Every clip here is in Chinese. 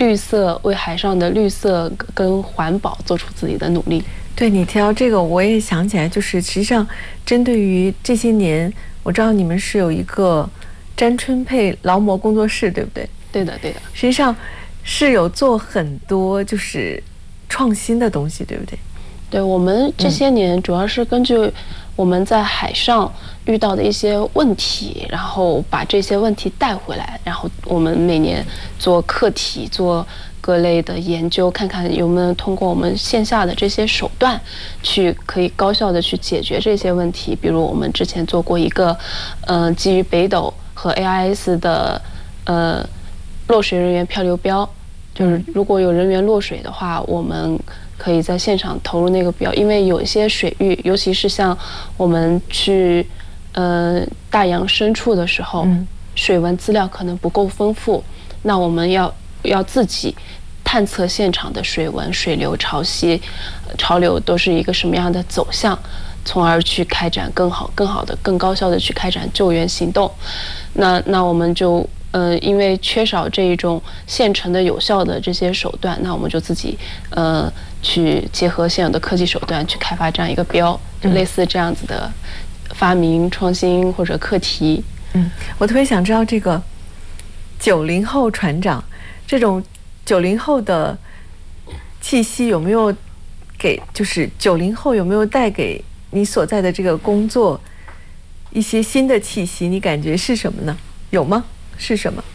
绿色，为海上的绿色跟环保做出自己的努力。 对，你提到这个，我也想起来，就是实际上针对于这些年，我知道你们是有一个詹春佩劳模工作室，对不对？ 对的，对的。 实际上是有做很多就是创新的东西，对不对？ 对，我们这些年主要是根据我们在海上遇到的一些问题，然后把这些问题带回来，然后我们每年做课题，做各类的研究，看看有没有通过我们线下的这些手段，可以高效的去解决这些问题。比如我们之前做过一个，基于北斗和 AIS 的落水人员漂流标，就是如果有人员落水的话，我们可以在现场投入那个标，因为有一些水域，尤其是像我们去大洋深处的时候，水文资料可能不够丰富，那我们要自己探测现场的水文、水流、潮汐、潮流都是一个什么样的走向，从而去开展更好的、更高效的去开展救援行动。那我们就因为缺少这一种现成的有效的这些手段，那我们就自己去结合现有的科技手段去开发这样一个标，就类似这样子的发明创新或者课题。 我特别想知道这个90后船长这种90后的气息有没有就是90后有没有带给你所在的这个工作一些新的气息？你感觉是什么呢？有吗？是什么？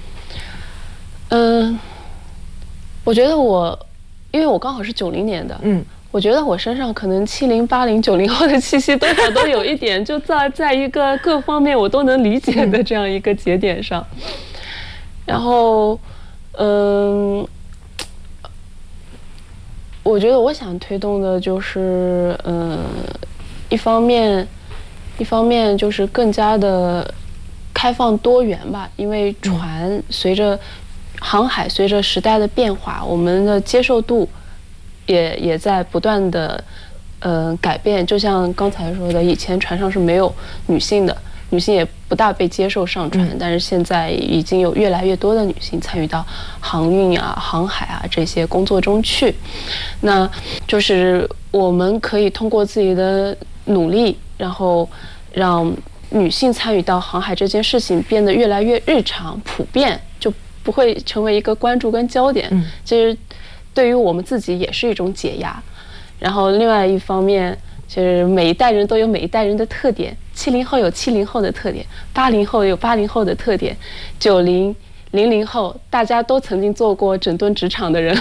我觉得因为我刚好是90年的，我觉得我身上可能70、80、90后的气息多少都有一点，就在一个各方面我都能理解的这样一个节点上。然后，我觉得我想推动的就是，一方面就是更加的开放多元吧，因为航海随着时代的变化，我们的接受度也在不断的改变。就像刚才说的，以前船上是没有女性的，女性也不大被接受上船，但是现在已经有越来越多的女性参与到航运啊、航海啊这些工作中去。那就是我们可以通过自己的努力，然后让女性参与到航海这件事情变得越来越日常、普遍，就不会成为一个关注跟焦点。其实对于我们自己也是一种解压。然后另外一方面，就是每一代人都有每一代人的特点，70后有70后的特点，80后有80后的特点，90、00后大家都曾经做过整顿职场的人，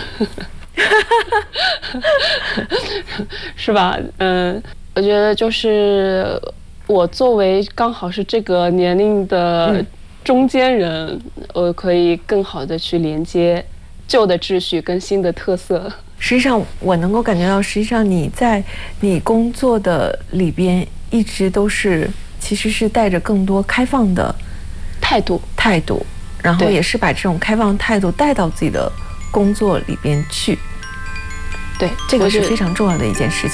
是吧？我觉得就是我作为刚好是这个年龄的中间人，我可以更好的去连接旧的秩序跟新的特色。 实际上我能够感觉到，实际上你在你工作的里边一直都是其实是带着更多开放的态度，然后也是把这种开放态度带到自己的工作里边去。 对， 这个是非常重要的一件事情。